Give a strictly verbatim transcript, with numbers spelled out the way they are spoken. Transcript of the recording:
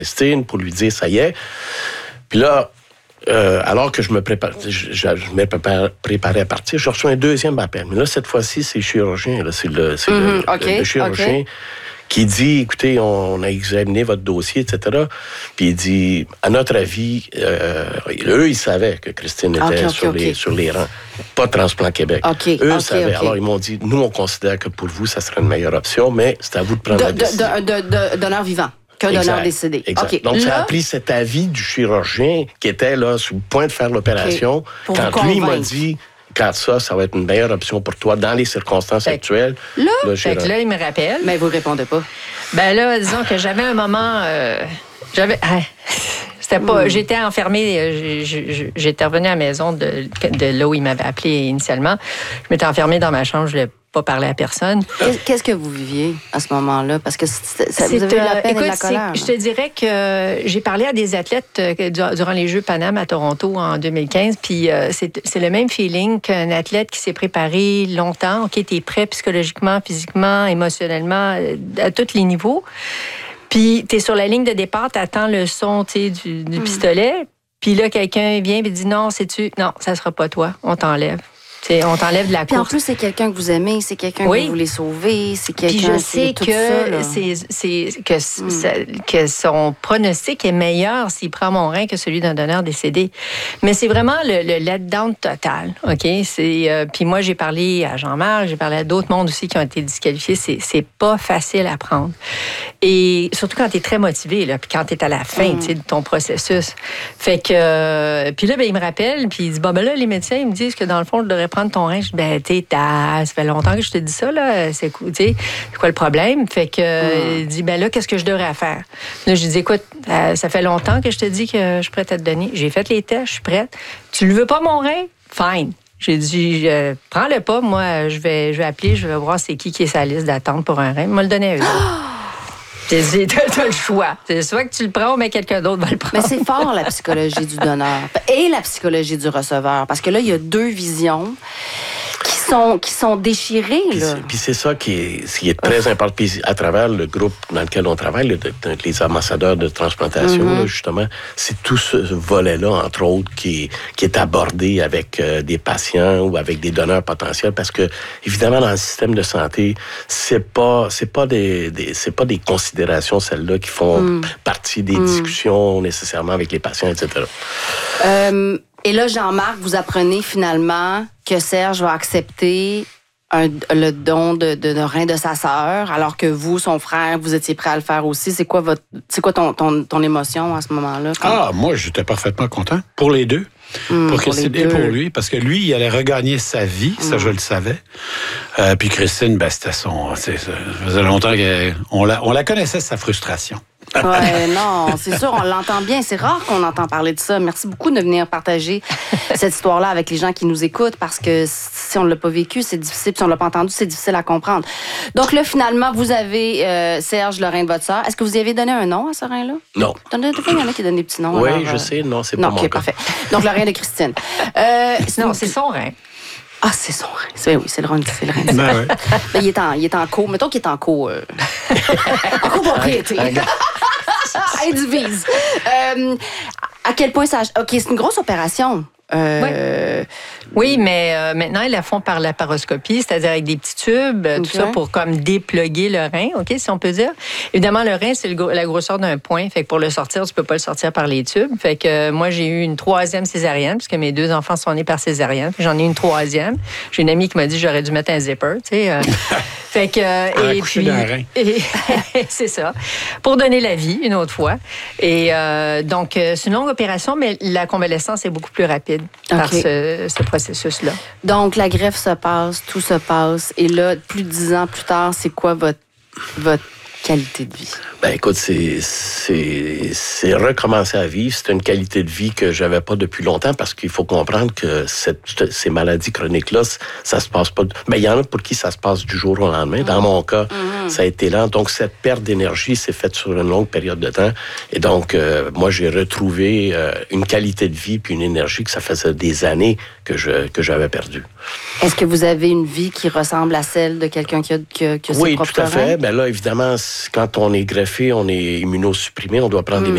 Christine pour lui dire ça y est. Puis là, euh, alors que je me prépare, je, je, je me prépare, préparais à partir, je reçois un deuxième appel. Mais là, cette fois-ci, c'est le chirurgien. Là, c'est le, c'est mm-hmm. le, okay. le, le chirurgien okay. qui dit, écoutez, on a examiné votre dossier, et cetera. Puis il dit, à notre avis, euh, eux, ils savaient que Christine était okay, okay, sur, okay. Les, sur les rangs. Pas Transplant Québec. Okay, eux okay, savaient. Okay. Alors, ils m'ont dit, nous, on considère que pour vous, ça serait une meilleure option, mais c'est à vous de prendre de, la décision. De, de, de, de donneur vivant. Qu'un donneur décédé. Exact. Okay. Donc, là, ça a pris cet avis du chirurgien qui était là sur le point de faire l'opération. Okay. Quand lui m'a dit, quand ça, ça va être une meilleure option pour toi dans les circonstances fait actuelles. Là, là, fait que là, il me rappelle. Mais vous ne répondez pas. Ben là, disons que j'avais un moment... Euh, j'avais... Ah, c'était pas... Mm. J'étais enfermée... J'étais revenue à la maison de, de là où il m'avait appelé initialement. Je m'étais enfermée dans ma chambre. Je ne pas parler à personne. Qu'est-ce que vous viviez à ce moment-là? Parce que ça, vous avez eu la peine écoute, et la colère. Je te dirais que j'ai parlé à des athlètes durant les Jeux Pan Am à Toronto en deux mille quinze, puis c'est, c'est le même feeling qu'un athlète qui s'est préparé longtemps, qui était prêt psychologiquement, physiquement, émotionnellement, à tous les niveaux. Puis tu es sur la ligne de départ, tu attends le son du, du mm. pistolet, puis là, quelqu'un vient et dit non, c'est-tu... Non, ça sera pas toi, on t'enlève. T'sais, on t'enlève de la Puis course. en plus, c'est quelqu'un que vous aimez, c'est quelqu'un oui. que vous voulez sauver, c'est quelqu'un Puis je sais qui que, ça, c'est, c'est, que, mm. ça, que son pronostic est meilleur s'il prend mon rein que celui d'un donneur décédé. Mais c'est vraiment le, le let-down total, OK? C'est, euh, puis moi, j'ai parlé à Jean-Marc, j'ai parlé à d'autres mondes aussi qui ont été disqualifiés. C'est, c'est pas facile à prendre. Et surtout quand tu es très motivé, là, puis quand tu es à la fin mm. de ton processus. Fait que... Euh, puis là, ben, il me rappelle, puis il dit, bon, ben là, les médecins, ils me disent que dans le fond, je devrais prendre ton rein. Je dis, ben, tu sais, ça fait longtemps que je te dis ça, là. C'est, c'est quoi le problème? Fait que, mm. il dit, ben là, qu'est-ce que je devrais faire? Là, je dis, écoute, euh, ça fait longtemps que je te dis que je suis prête à te donner. J'ai fait les tests, je suis prête. Tu le veux pas, mon rein? Fine. J'ai dit, euh, prends-le pas. Moi, je vais, je vais appeler, je vais voir c'est qui qui est sa liste d'attente pour un rein. Il m'a le donné à eux. J'ai dit, t'as le choix. C'est soit que tu le prends, mais quelqu'un d'autre va le prendre. Mais c'est fort, la psychologie du donneur et la psychologie du receveur. Parce que là, il y a deux visions qui sont, qui sont déchirées. Puis, là. C'est, puis c'est ça qui est, qui est très important. Puis à travers le groupe dans lequel on travaille, le, les ambassadeurs de transplantation, mm-hmm. là, justement, c'est tout ce volet-là, entre autres, qui, qui est abordé avec euh, des patients ou avec des donneurs potentiels. Parce que, évidemment, dans le système de santé, c'est pas, c'est pas des, des c'est pas des considérations, celles-là, qui font mm. partie des mm. discussions nécessairement avec les patients, et cetera. Euh... Et là, Jean-Marc, vous apprenez finalement que Serge va accepter un, le don de, de, de rein de sa sœur, alors que vous, son frère, vous étiez prêt à le faire aussi. C'est quoi votre, c'est quoi ton, ton, ton émotion à ce moment-là? Quand... Ah, moi, j'étais parfaitement content pour les deux. Mmh, pour Christine et pour lui, parce que lui, il allait regagner sa vie, ça, mmh. je le savais. Euh, puis Christine, ben, c'était son... C'est, ça faisait longtemps qu'on la, on la connaissait, sa frustration. Ouais, non, c'est sûr, on l'entend bien. C'est rare qu'on entend parler de ça. Merci beaucoup de venir partager cette histoire-là avec les gens qui nous écoutent, parce que si on ne l'a pas vécu, c'est difficile. Si on ne l'a pas entendu, c'est difficile à comprendre. Donc là, finalement, vous avez euh, Serge, le rein de votre sœur. Est-ce que vous y avez donné un nom à ce rein-là? Non. Des fois, il y en a qui donnent des petits noms. Oui, alors, je euh... sais. Non, c'est non, pas okay, mon cas. Parfait. Donc, le rein de Christine. Euh, non, c'est son rein. Ah, c'est son rein. C'est, oui, c'est le rein, c'est le rein. Ben ouais. Ben, il est en, il est en co. Mettons qu'il est en co. Euh... en copropriété. Elle divise. Euh, à quel point ça... OK, c'est une grosse opération. Euh... Oui. oui, mais euh, maintenant, ils la font par la paroscopie, c'est-à-dire avec des petits tubes, okay. tout ça pour comme dépluguer le rein, OK, si on peut dire. Évidemment, le rein, c'est le, la grosseur d'un point, fait que pour le sortir, tu peux pas le sortir par les tubes. Fait que euh, moi, j'ai eu une troisième césarienne, puisque mes deux enfants sont nés par césarienne, puis j'en ai une troisième. J'ai une amie qui m'a dit que j'aurais dû mettre un zipper, tu sais. Euh, fait que... Euh, et puis... Rein. Et, c'est ça. Pour donner la vie, une autre fois. Et euh, donc, c'est une longue opération, mais la convalescence est beaucoup plus rapide. Par okay. ce, ce processus-là. Donc, la greffe se passe, tout se passe. Et là, plus de dix ans plus tard, c'est quoi votre, votre qualité de vie? Ben écoute, c'est, c'est, c'est recommencer à vivre. C'est une qualité de vie que j'avais pas depuis longtemps, parce qu'il faut comprendre que cette, ces maladies chroniques-là, ça se passe pas... Ben il y en a pour qui ça se passe du jour au lendemain. Dans mmh. mon cas, mmh. ça a été lent. Donc, cette perte d'énergie s'est faite sur une longue période de temps. Et donc, euh, moi, j'ai retrouvé euh, une qualité de vie puis une énergie que ça faisait des années que, je, que j'avais perdue. Est-ce que vous avez une vie qui ressemble à celle de quelqu'un qui a, qui a, qui a oui, ses propres tout à fait. reins? Ben là, évidemment, quand on est greffé, on est immunosupprimé, on doit prendre mmh. des